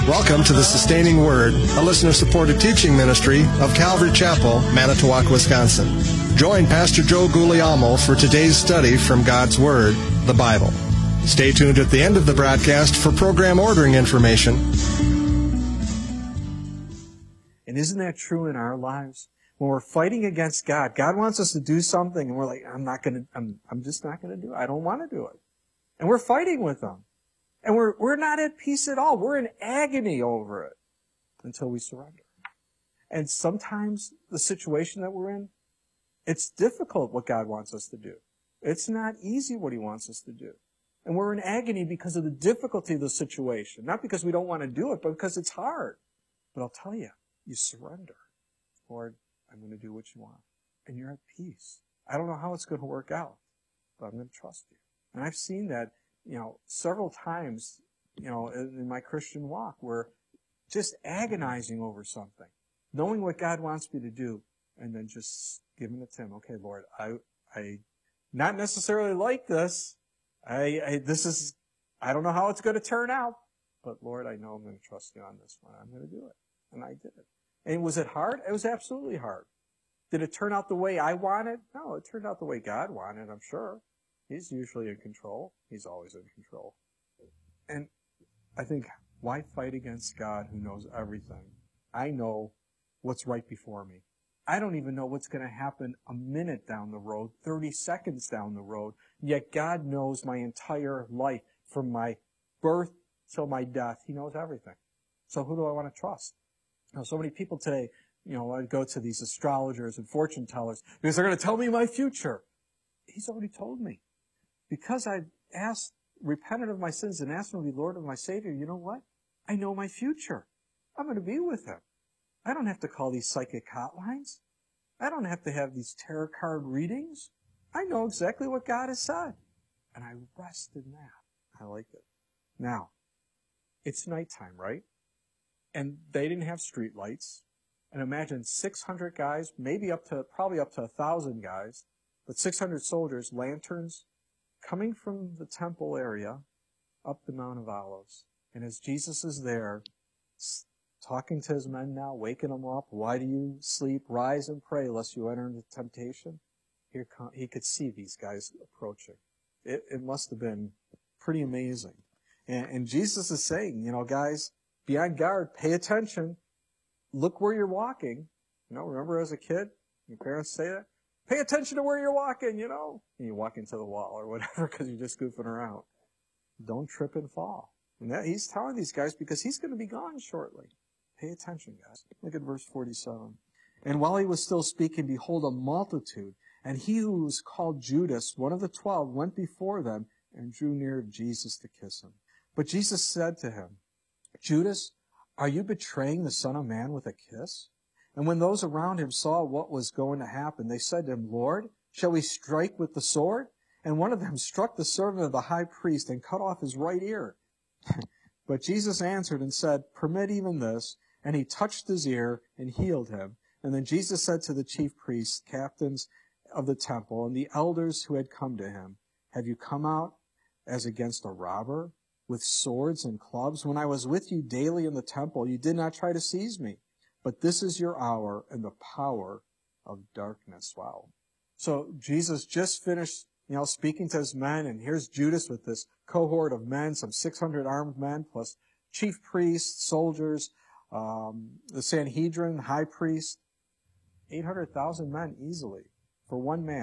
Welcome to the Sustaining Word, a listener-supported teaching ministry of Calvary Chapel, Manitowoc, Wisconsin. Join Pastor Joe Guglielmo for today's study from God's Word, the Bible. Stay tuned at the end of the broadcast for program ordering information. And isn't that true in our lives? When we're fighting against God, God wants us to do something, and we're like, I'm just not going to do it. I don't want to do it. And we're fighting with Him. And we're not at peace at all. We're in agony over it until we surrender. And sometimes the situation that we're in, it's difficult what God wants us to do. It's not easy what He wants us to do. And we're in agony because of the difficulty of the situation. Not because we don't want to do it, but because it's hard. But I'll tell you, you surrender. Lord, I'm going to do what you want. And you're at peace. I don't know how it's going to work out, but I'm going to trust you. And I've seen that, several times, in my Christian walk, where just agonizing over something, knowing what God wants me to do, and then just giving it to Him. Okay, Lord, I not necessarily like this. I don't know how it's going to turn out, but Lord, I know I'm going to trust you on this one. I'm going to do it. And I did it. And was it hard? It was absolutely hard. Did it turn out the way I wanted? No, it turned out the way God wanted, I'm sure. He's usually in control. He's always in control. And I think, why fight against God who knows everything? I know what's right before me. I don't even know what's going to happen a minute down the road, 30 seconds down the road, yet God knows my entire life, from my birth till my death. He knows everything. So who do I want to trust? So many people today, I go to these astrologers and fortune tellers because they're going to tell me my future. He's already told me. Because I've repented of my sins and asked Him to be Lord of my Savior, you know what? I know my future. I'm going to be with Him. I don't have to call these psychic hotlines. I don't have to have these tarot card readings. I know exactly what God has said. And I rest in that. I like it. Now, it's nighttime, right? And they didn't have street lights. And imagine 600 guys, probably up to 1,000 guys, but 600 soldiers, lanterns, coming from the temple area up the Mount of Olives. And as Jesus is there, talking to His men now, waking them up, why do you sleep? Rise and pray lest you enter into temptation. He could see these guys approaching. It must have been pretty amazing. And Jesus is saying, guys, be on guard, pay attention, look where you're walking. Remember as a kid, your parents say that? Pay attention to where you're walking, and you walk into the wall or whatever because you're just goofing around. Don't trip and fall. And He's telling these guys because He's going to be gone shortly. Pay attention, guys. Look at verse 47. And while He was still speaking, behold, a multitude, and he who was called Judas, one of the 12, went before them and drew near Jesus to kiss Him. But Jesus said to him, Judas, are you betraying the Son of Man with a kiss? And when those around Him saw what was going to happen, they said to Him, Lord, shall we strike with the sword? And one of them struck the servant of the high priest and cut off his right ear. But Jesus answered and said, permit even this. And He touched his ear and healed him. And then Jesus said to the chief priests, captains of the temple, and the elders who had come to Him, have you come out as against a robber with swords and clubs? When I was with you daily in the temple, you did not try to seize me. But this is your hour and the power of darkness. Wow. So Jesus just finished, speaking to His men, and here's Judas with this cohort of men, some 600 armed men, plus chief priests, soldiers, the Sanhedrin, high priest, 800,000 men easily for one man.